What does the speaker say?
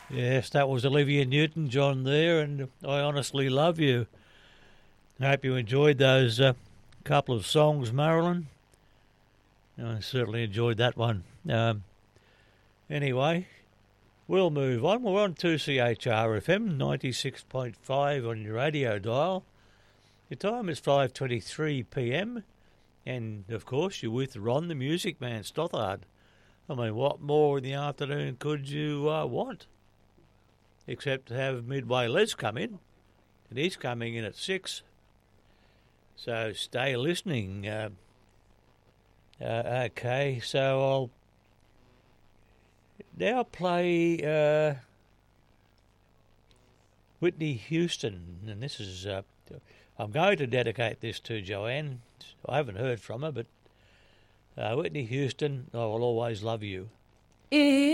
Yes, that was Olivia Newton-John there, and I honestly love you. I hope you enjoyed those couple of songs, Marilyn. I certainly enjoyed that one. Anyway, we'll move on. We're on 2CHR-FM, 96.5 on your radio dial. The time is 5:23 p.m, and, of course, you're with Ron the Music Man Stothard. I mean, what more in the afternoon could you want? Except to have Midway Les come in, and he's coming in at 6. So stay listening. Okay, so I'll now play Whitney Houston, and this is... I'm going to dedicate this to Joanne. I haven't heard from her, but Whitney Houston, I Will Always Love You.